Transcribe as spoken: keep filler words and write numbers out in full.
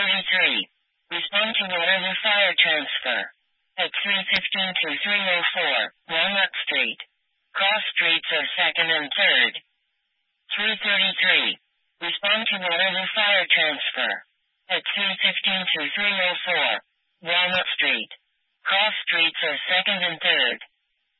thirty-three. Respond to whatever fire transfer. At three fifteen to three oh four, Walnut Street. Cross streets are second and third. three thirty-three. Respond to whatever fire transfer. At three fifteen to three oh four, Walnut Street. Cross streets are second and third.